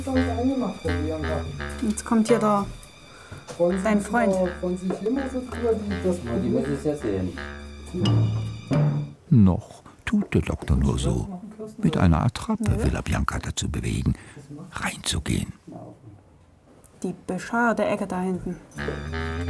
Jetzt kommt hier dein Freund. Die müssen es ja sehen. Noch tut der Doktor nur so. Mit einer Attrappe will er Bianca dazu bewegen, reinzugehen. Die bescheuerte Ecke da hinten.